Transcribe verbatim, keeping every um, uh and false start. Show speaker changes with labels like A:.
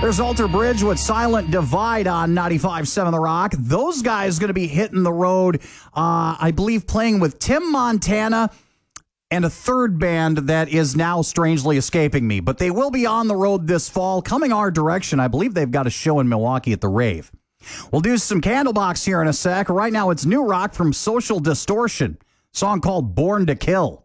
A: There's Alter Bridge with Silent Divide on ninety-five point seven The Rock. Those guys going to be hitting the road, uh, I believe, playing with Tim Montana and a third band that is now strangely escaping me. But they will be on the road this fall, coming our direction. I believe they've got a show in Milwaukee at the Rave. We'll do some Candlebox here in a sec. Right now, it's new rock from Social Distortion, song called Born to Kill.